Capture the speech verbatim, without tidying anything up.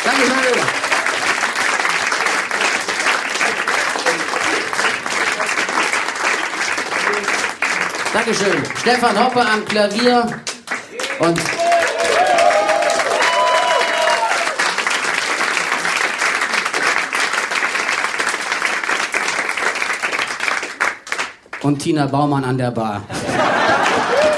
Danke, Mario. Dankeschön. Stefan Hoppe am Klavier und und Tina Baumann an der Bar.